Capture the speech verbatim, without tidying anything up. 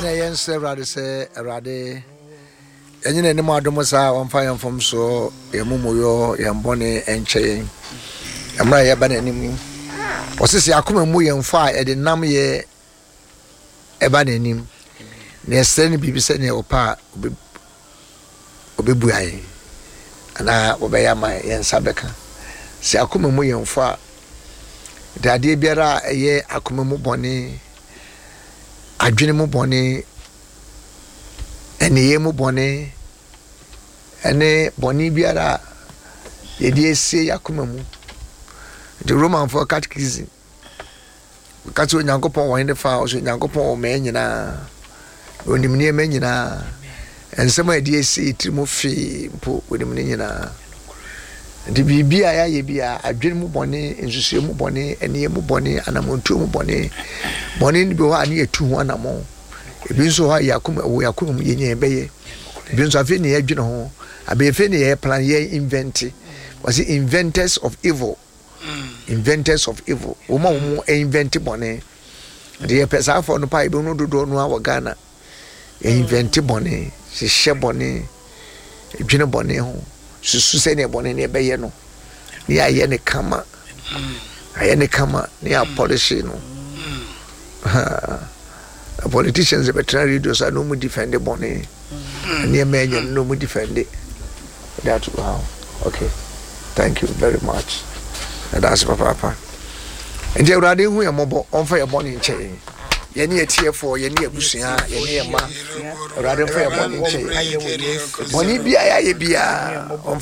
na yen se Awurade se Awurade enye ne mu adom sa wonfa yemfom so yemumoyo yembone enche amra ye ba na nim osisi akoma mu yemfa e de nam ye e ba na nim na ese ne bibi se ne opa obebu ayi ana obeya ma yensa beka si akoma mu yemfa dade biara ye akoma mu bone adwene mu bone eniye mu bone ene bone biara ye die se yakoma mu the Roman for catechism kato nyankopon won de fa o so nyankopon o me nyina onim ne me nyina ensema ye die se trimo fi po onim ne nyina de bibia ya ye bia adwene mu bone ensusu mu bone eniye mu bone anamontu mu bone bone ni bi ho ani etu ho anamo ebi nso ha yakoma wo yakoma mu yenye beye ebi nso afi ne adwene ho abe fe ne ye plan ye invent was it inventors of evil inventors of evil woman wo invent bone de pesa for no pa ebi no dodo no awo Ghana invent bone se she bone adwene bone ho susu se ne bone ne beye no ni aye ne kama aye ne kama ni a polish no politicians be try radio so no mu defend the bone ni emenye no mu defend it. That's wow. Okay, thank you very much. And that's papa papa and you already hu yamobo on for your bone nche ye ne etie for ye ne abusua ye ne ma already for your bone nche bone bia ya ye bia